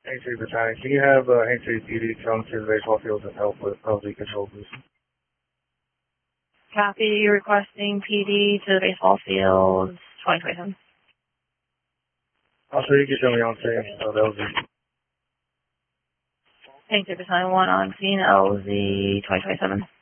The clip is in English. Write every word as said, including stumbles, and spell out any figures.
Aintree Battalion, can you have uh, Aintree P D come to the baseball field and help with L Z control, please? Copy, requesting P D to the baseball field, twenty twenty-seven. Also, you can show me on scene of L Z. Aintree Battalion one on scene, L Z twenty twenty-seven.